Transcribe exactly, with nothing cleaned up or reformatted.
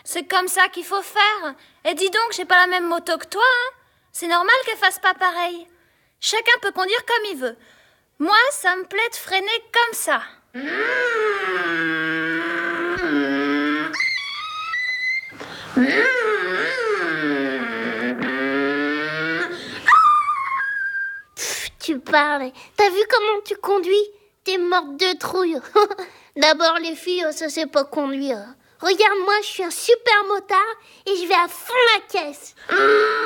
C'est comme ça qu'il faut faire. Et dis donc, j'ai pas la même moto que toi, hein. C'est normal qu'elle fasse pas pareil. Chacun peut conduire comme il veut. Moi, ça me plaît de freiner comme ça. Pff, tu parles. T'as vu comment tu conduis? T'es morte de trouille. D'abord, les filles, ça sait pas conduire. Regarde-moi, je suis un super motard et je vais à fond la caisse.